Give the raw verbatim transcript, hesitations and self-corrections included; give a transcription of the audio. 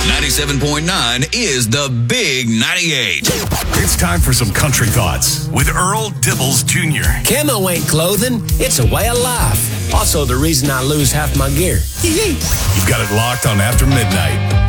ninety-seven point nine is the Big ninety-eight. It's time for some country thoughts with Earl Dibbles Junior Camo ain't clothing, it's a way of life. Also the reason I lose half my gear. You've got it locked on After Midnight.